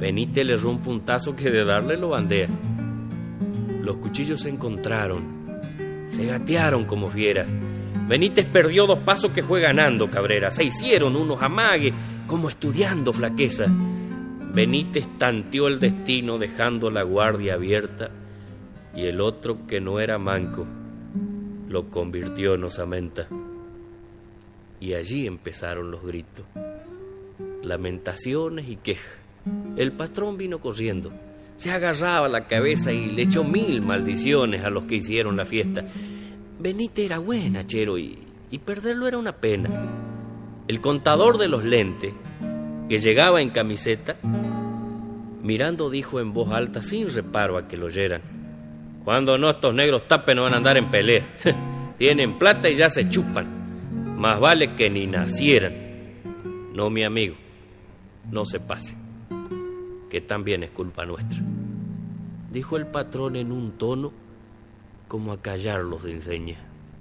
Benítez le rompe un tazo que de darle lo bandea. Los cuchillos se encontraron, se gatearon como fieras. Benítez perdió 2 pasos que fue ganando Cabrera. Se hicieron unos amagues como estudiando flaqueza. Benítez tanteó el destino dejando la guardia abierta, y el otro, que no era manco, lo convirtió en osamenta. Y allí empezaron los gritos, lamentaciones y quejas. El patrón vino corriendo, se agarraba la cabeza y le echó 1000 maldiciones a los que hicieron la fiesta. Benítez era buena, chero, y perderlo era una pena. El contador de los lentes, que llegaba en camiseta, mirando dijo en voz alta, sin reparo a que lo oyeran: cuando no estos negros tapen no van a andar en pelea. Tienen plata y ya se chupan. Más vale que ni nacieran. No, mi amigo, no se pase, que también es culpa nuestra, dijo el patrón en un tono como a callarlos de enseña.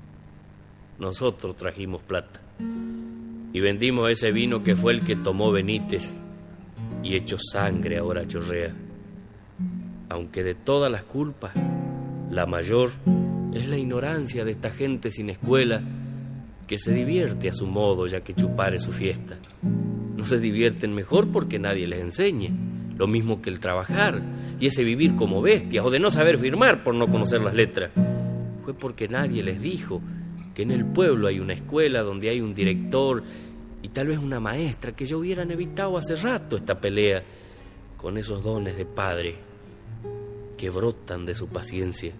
Nosotros trajimos plata y vendimos ese vino que fue el que tomó Benítez y hecho sangre ahora chorrea. Aunque de todas las culpas, la mayor es la ignorancia de esta gente sin escuela, que se divierte a su modo ya que chupar es su fiesta. No se divierten mejor porque nadie les enseñe, lo mismo que el trabajar y ese vivir como bestias o de no saber firmar por no conocer las letras. Fue porque nadie les dijo que en el pueblo hay una escuela donde hay un director y tal vez una maestra, que ya hubieran evitado hace rato esta pelea con esos dones de padre que brotan de su paciencia.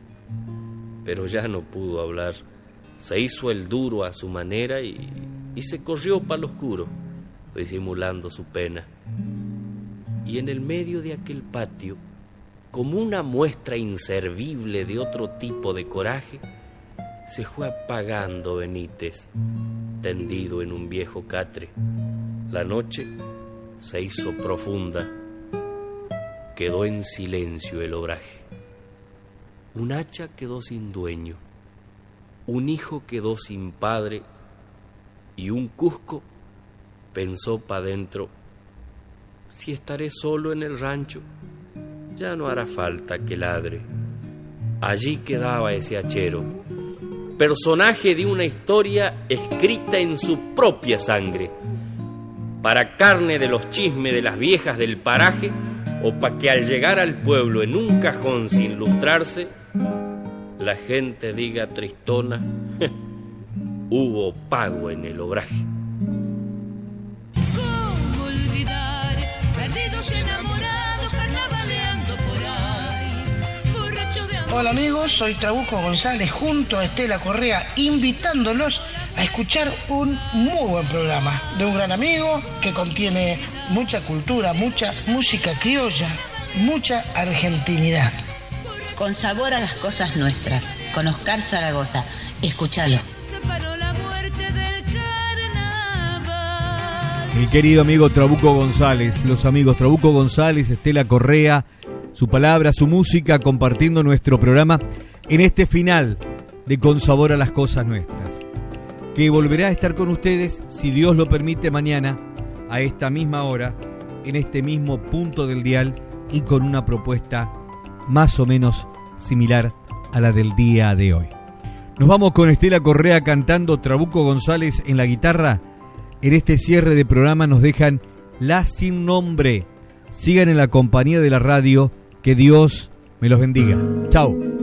Pero ya no pudo hablar, se hizo el duro a su manera y se corrió para lo oscuro, disimulando su pena. Y en el medio de aquel patio, como una muestra inservible de otro tipo de coraje, se fue apagando Benítez, tendido en un viejo catre. La noche se hizo profunda, quedó en silencio el obraje. Un hacha quedó sin dueño, un hijo quedó sin padre, y un Cusco pensó pa' dentro: si estaré solo en el rancho, ya no hará falta que ladre. Allí quedaba ese hachero, personaje de una historia escrita en su propia sangre, para carne de los chismes de las viejas del paraje, o pa' que al llegar al pueblo en un cajón sin lustrarse, la gente diga tristona: hubo pago en el obraje. ¿Cómo olvidar? Perdidos y enamorados, carnavaleando por ahí, borracho de amor. Hola amigos, soy Trabuco González junto a Estela Correa, invitándolos a escuchar un muy buen programa de un gran amigo que contiene mucha cultura, mucha música criolla, mucha argentinidad. Con sabor a las cosas nuestras, con Oscar Zaragoza. Escúchalo. Separó la muerte del carnaval. Mi querido amigo Trabuco González, los amigos Trabuco González, Estela Correa, su palabra, su música, compartiendo nuestro programa en este final de Con Sabor a las Cosas Nuestras, que volverá a estar con ustedes, si Dios lo permite, mañana a esta misma hora, en este mismo punto del dial y con una propuesta más o menos similar a la del día de hoy. Nos vamos con Estela Correa cantando, Trabuco González en la guitarra. En este cierre de programa nos dejan La Sin Nombre. Sigan en la compañía de la radio. Que Dios me los bendiga. Chao.